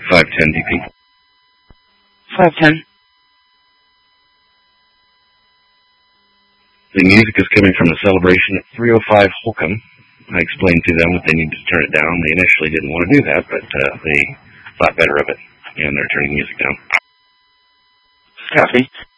510 DP. 510. The music is coming from the celebration at 305 Holcomb. I explained to them that they needed to turn it down. They initially didn't want to do that, but they thought better of it, and they're turning the music down. Copy.